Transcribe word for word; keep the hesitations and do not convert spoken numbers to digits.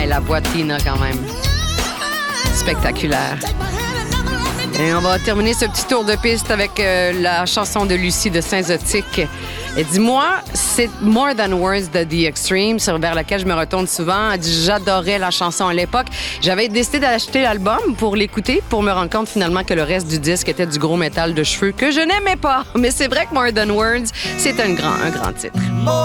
Hey, la voix de Tina, quand même. Spectaculaire. Et on va terminer ce petit tour de piste avec euh, la chanson de Lucie de Saint-Zotique. Elle dit, moi, c'est More Than Words de The Extreme, sur vers laquelle je me retourne souvent. Elle dit, j'adorais la chanson à l'époque. J'avais décidé d'acheter l'album pour l'écouter, pour me rendre compte finalement que le reste du disque était du gros métal de cheveux que je n'aimais pas. Mais c'est vrai que More Than Words, c'est un grand, un grand titre.